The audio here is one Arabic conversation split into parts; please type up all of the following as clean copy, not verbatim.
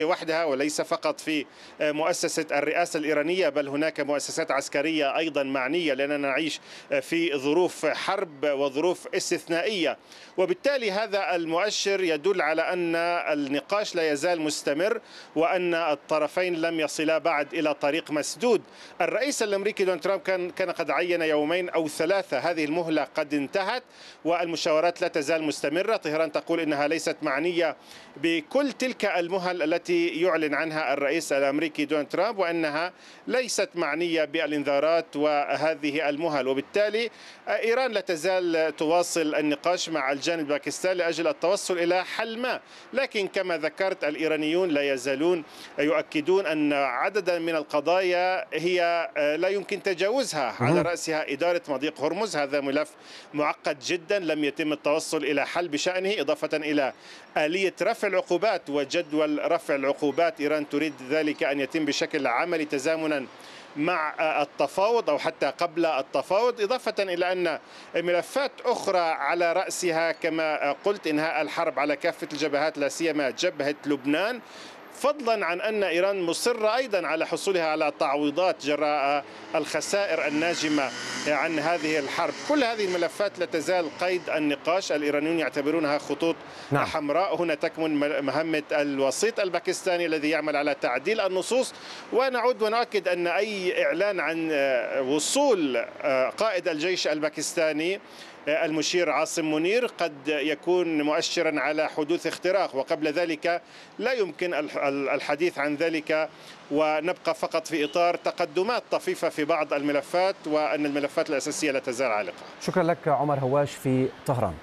وحدها وليس فقط في مؤسسة الرئاسة الإيرانية، بل هناك مؤسسات عسكرية أيضا معنية، لأننا نعيش في ظروف حرب وظروف استثنائية. وبالتالي هذا المؤشر يدل على أن النقاش لا يزال مستمر، وأن الطرفين لم يصلا بعد إلى طريق مسدود. الرئيس الأمريكي دونالد ترامب كان قد عين يومين أو ثلاثة، هذه المهلة قد انتهت والمشاورات لا تزال مستمرة. طهران تقول إنها ليست معنية بكل تلك المهل التي يعلن عنها الرئيس الأمريكي دونالد ترامب، وأنها ليست معنية بالإنذارات وهذه المهل. وبالتالي إيران لا تزال تواصل النقاش مع الجانب الباكستاني لأجل التوصل إلى حل ما، لكن كما ذكرت الإيرانيون لا يزالون يؤكدون أن عددا من القضايا هي لا يمكن تجاوزها، على رأسها إدارة مضيق هرمز. هذا ملف معقد جدا لم يتم التوصل إلى حل بشأنه، إضافة إلى آلية رفع العقوبات وجدول رفع العقوبات. إيران تريد ذلك أن يتم بشكل عملي تزامنا مع التفاوض أو حتى قبل التفاوض، إضافة إلى أن ملفات أخرى على رأسها كما قلت إنهاء الحرب على كافة الجبهات، لا سيما جبهة لبنان، فضلا عن أن إيران مصرة أيضا على حصولها على تعويضات جراء الخسائر الناجمة عن هذه الحرب. كل هذه الملفات لا تزال قيد النقاش. الإيرانيون يعتبرونها خطوط حمراء. هنا تكمن مهمة الوسيط الباكستاني الذي يعمل على تعديل النصوص. ونعود ونؤكد أن أي إعلان عن وصول قائد الجيش الباكستاني المشير عاصم منير قد يكون مؤشرا على حدوث اختراق، وقبل ذلك لا يمكن الحديث عن ذلك، ونبقى فقط في إطار تقدمات طفيفة في بعض الملفات، وأن الملفات الأساسية لا تزال عالقة. شكرا لك عمر هواش في طهران.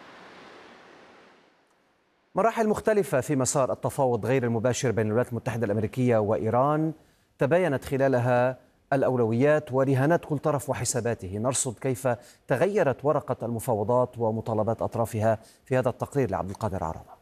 مراحل مختلفة في مسار التفاوض غير المباشر بين الولايات المتحدة الأمريكية وإيران تباينت خلالها الأولويات ورهانات كل طرف وحساباته. نرصد كيف تغيرت ورقة المفاوضات ومطالبات أطرافها في هذا التقرير لعبد القادر عرضة.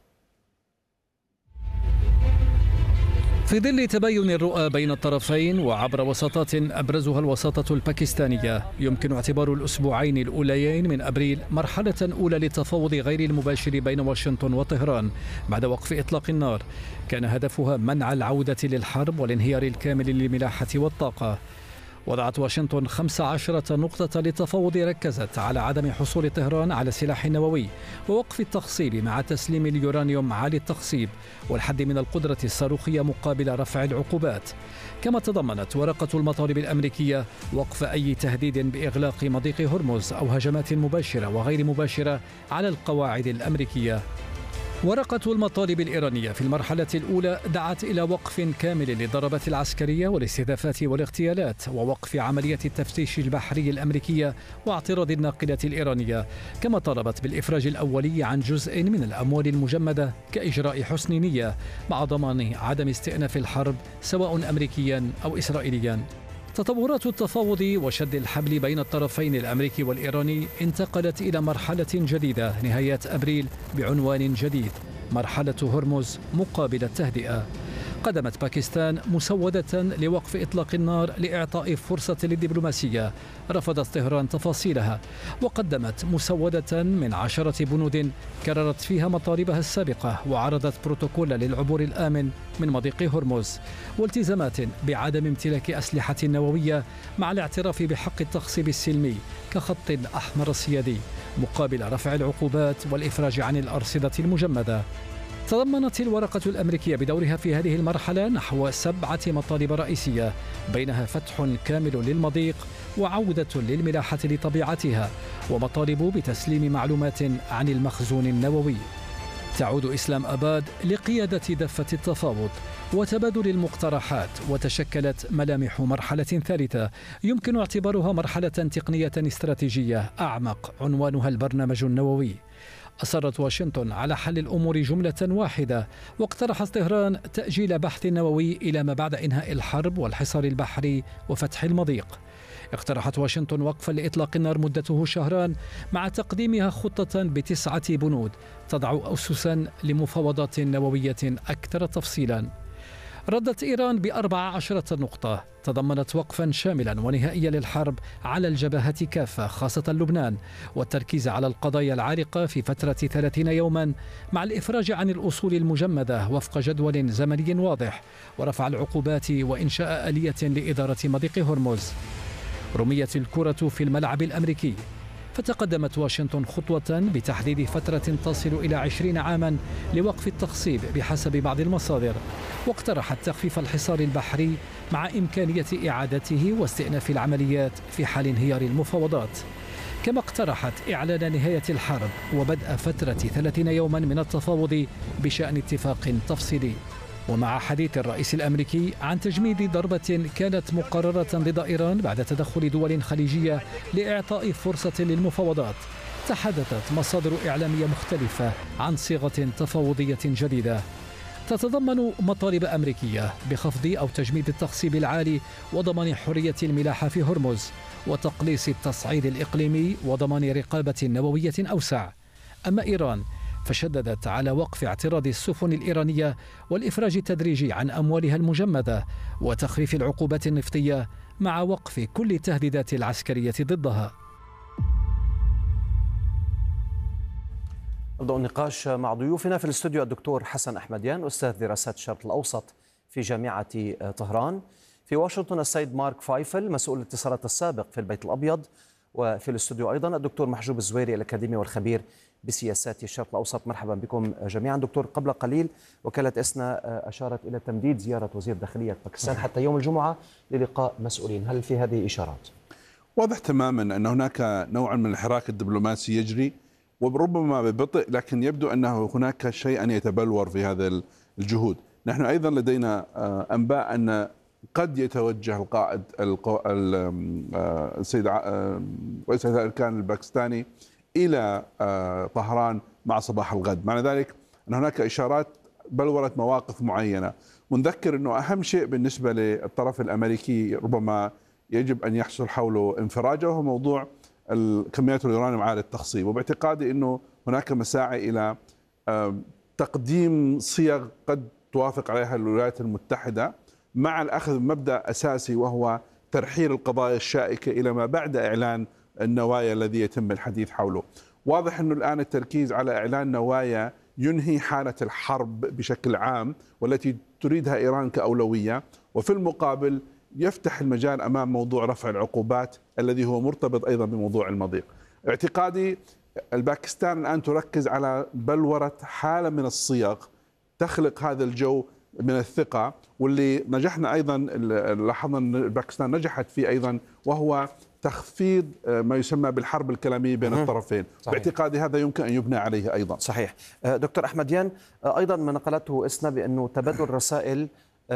في ظل تباين الرؤى بين الطرفين وعبر وساطات أبرزها الوساطة الباكستانية، يمكن اعتبار الأسبوعين الأوليين من أبريل مرحلة أولى للتفاوض غير المباشر بين واشنطن وطهران بعد وقف إطلاق النار. كان هدفها منع العودة للحرب والانهيار الكامل للملاحة والطاقة. وضعت واشنطن 15 نقطة للتفاوض ركزت على عدم حصول طهران على سلاح نووي ووقف التخصيب مع تسليم اليورانيوم عالي التخصيب والحد من القدرة الصاروخية مقابل رفع العقوبات. كما تضمنت ورقة المطالب الأمريكية وقف أي تهديد بإغلاق مضيق هرمز أو هجمات مباشرة وغير مباشرة على القواعد الأمريكية. ورقة المطالب الإيرانية في المرحلة الأولى دعت إلى وقف كامل للضربات العسكرية والاستهدافات والاغتيالات ووقف عملية التفتيش البحري الأمريكية واعتراض الناقلات الإيرانية، كما طالبت بالإفراج الأولي عن جزء من الأموال المجمدة كإجراء حسن نية مع ضمان عدم استئناف الحرب سواء أمريكيا أو إسرائيليا. تطورات التفاوض وشد الحبل بين الطرفين الأمريكي والإيراني انتقلت إلى مرحلة جديدة نهاية أبريل بعنوان جديد، مرحلة هرمز مقابل التهدئة. قدمت باكستان مسودة لوقف إطلاق النار لإعطاء فرصة للدبلوماسية، رفضت طهران تفاصيلها، وقدمت مسودة من 10 بنود كررت فيها مطالبها السابقة وعرضت بروتوكول للعبور الآمن من مضيق هرمز والتزامات بعدم امتلاك أسلحة نووية مع الاعتراف بحق التخصيب السلمي كخط أحمر سيادي مقابل رفع العقوبات والإفراج عن الأرصدة المجمدة. تضمنت الورقة الأمريكية بدورها في هذه المرحلة نحو 7 مطالب رئيسية، بينها فتح كامل للمضيق وعودة للملاحة لطبيعتها ومطالب بتسليم معلومات عن المخزون النووي. تعود إسلام أباد لقيادة دفة التفاوض وتبادل المقترحات، وتشكلت ملامح مرحلة ثالثة يمكن اعتبارها مرحلة تقنية استراتيجية أعمق عنوانها البرنامج النووي. أصرت واشنطن على حل الأمور جملة واحدة، واقترحت طهران تأجيل بحث النووي إلى ما بعد إنهاء الحرب والحصار البحري وفتح المضيق. اقترحت واشنطن وقفا لإطلاق النار مدته شهران مع تقديمها خطة ب9 بنود تضع أسسا لمفاوضات نووية أكثر تفصيلا. ردت إيران ب14 نقطة تضمنت وقفا شاملا ونهائيا للحرب على الجبهات كافة خاصة لبنان، والتركيز على القضايا العالقة في فترة 30 يوما مع الإفراج عن الأصول المجمدة وفق جدول زمني واضح، ورفع العقوبات وإنشاء آلية لإدارة مضيق هرمز. رميت الكرة في الملعب الأمريكي، فتقدمت واشنطن خطوة بتحديد فترة تصل إلى 20 عاما لوقف التخصيب بحسب بعض المصادر، واقترحت تخفيف الحصار البحري مع إمكانية إعادته واستئناف العمليات في حال انهيار المفاوضات. كما اقترحت إعلان نهاية الحرب وبدء فترة 30 يوما من التفاوض بشأن اتفاق تفصيلي. ومع حديث الرئيس الأمريكي عن تجميد ضربة كانت مقررة ضد إيران بعد تدخل دول خليجية لإعطاء فرصة للمفاوضات، تحدثت مصادر إعلامية مختلفة عن صيغة تفاوضية جديدة تتضمن مطالب أمريكية بخفض أو تجميد التخصيب العالي وضمان حرية الملاحة في هرمز، وتقليص التصعيد الإقليمي وضمان رقابة نووية أوسع. أما إيران فشددت على وقف اعتراض السفن الإيرانية والإفراج التدريجي عن أموالها المجمدة وتخفيف العقوبات النفطية مع وقف كل التهديدات العسكرية ضدها. نبدأ النقاش مع ضيوفنا في الاستوديو الدكتور حسن أحمديان أستاذ دراسات الشرق الأوسط في جامعة طهران، في واشنطن السيد مارك فايفل مسؤول الاتصالات السابق في البيت الأبيض، وفي الاستوديو أيضا الدكتور محجوب الزويري الأكاديمي والخبير بسياسات الشرق الأوسط. مرحبا بكم جميعا. دكتور، قبل قليل وكالة إسنا أشارت إلى تمديد زيارة وزير داخلية باكستان حتى يوم الجمعة للقاء مسؤولين، هل في هذه إشارات؟ واضح تماما أن هناك نوع من الحراك الدبلوماسي يجري، وربما ببطء، لكن يبدو أنه هناك شيء يتبلور في هذا الجهود. نحن أيضا لدينا أنباء أن قد يتوجه القائد السيد رئيس الأركان الباكستاني إلى طهران مع صباح الغد. معنى ذلك أن هناك إشارات بلورت مواقف معينة. ونذكر أنه أهم شيء بالنسبة للطرف الأمريكي ربما يجب أن يحصل حوله انفراجه وهو موضوع الكميات اليورانيوم عالية التخصيب، وباعتقادي أنه هناك مساعي إلى تقديم صيغ قد توافق عليها الولايات المتحدة مع الأخذ بمبدأ أساسي وهو ترحيل القضايا الشائكة إلى ما بعد إعلان النوايا الذي يتم الحديث حوله. واضح أنه الآن التركيز على إعلان نوايا ينهي حالة الحرب بشكل عام والتي تريدها إيران كأولوية، وفي المقابل يفتح المجال أمام موضوع رفع العقوبات الذي هو مرتبط أيضا بموضوع المضيق. اعتقادي الباكستان الآن تركز على بلورة حالة من الصيغ تخلق هذا الجو من الثقة، واللي نجحنا أيضا لاحظنا أن باكستان نجحت فيه أيضا، وهو تخفيض ما يسمى بالحرب الكلامية بين الطرفين. باعتقادي هذا يمكن أن يبنى عليه أيضا. صحيح. دكتور أحمديان، أيضا ما نقلته إسنا بأنه تبادل رسائل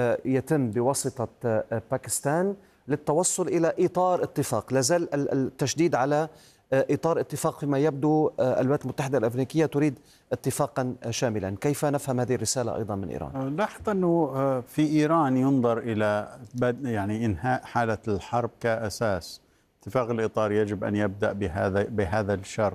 يتم بواسطة باكستان للتوصل إلى إطار اتفاق، لازال التشديد على إطار اتفاق فيما يبدو الولايات المتحدة الأمريكية تريد اتفاقا شاملا. كيف نفهم هذه الرسالة أيضا من إيران؟ لاحظ أنه في إيران ينظر إلى يعني إنهاء حالة الحرب كأساس. اتفاق الإطار يجب أن يبدأ بهذا الشرط.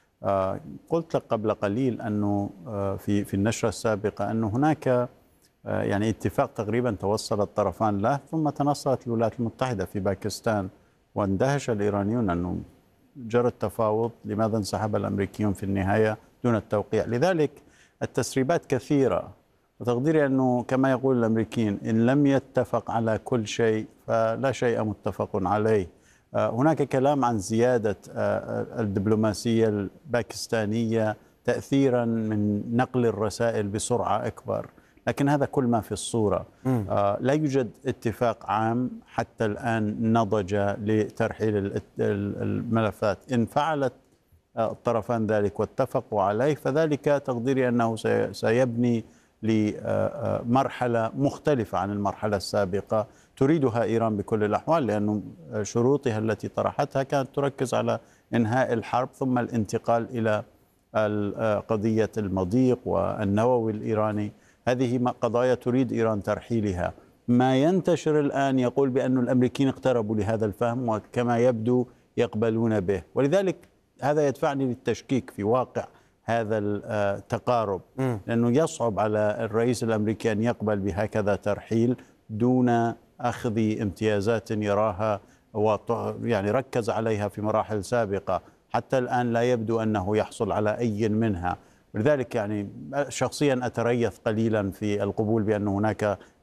قلت لك قبل قليل أنه في النشرة السابقة أنه هناك يعني اتفاق تقريبا توصل الطرفان له، ثم تنصلت الولايات المتحدة في باكستان، واندهش الإيرانيون أنه جرى التفاوض، لماذا انسحب الأمريكيون في النهاية دون التوقيع؟ لذلك التسريبات كثيرة، وتقديري أنه كما يقول الأمريكيين إن لم يتفق على كل شيء فلا شيء متفق عليه. هناك كلام عن زيادة الدبلوماسية الباكستانية تأثيرا من نقل الرسائل بسرعة أكبر، لكن هذا كل ما في الصورة. لا يوجد اتفاق عام حتى الآن نضج لترحيل الملفات. إن فعلت الطرفان ذلك واتفقوا عليه فذلك تقديري أنه سيبني لمرحلة مختلفة عن المرحلة السابقة تريدها إيران بكل الأحوال، لأن شروطها التي طرحتها كانت تركز على إنهاء الحرب ثم الانتقال إلى قضية المضيق والنووي الإيراني. هذه قضايا تريد إيران ترحيلها. ما ينتشر الآن يقول بأن الأمريكيين اقتربوا لهذا الفهم، وكما يبدو يقبلون به، ولذلك هذا يدفعني للتشكيك في واقع هذا التقارب، لأنه يصعب على الرئيس الأمريكي أن يقبل بهكذا ترحيل دون أخذ امتيازات يراها يعني ركز عليها في مراحل سابقة. حتى الآن لا يبدو أنه يحصل على أي منها. لذلك يعني شخصيا أتريث قليلا في القبول بأن هناك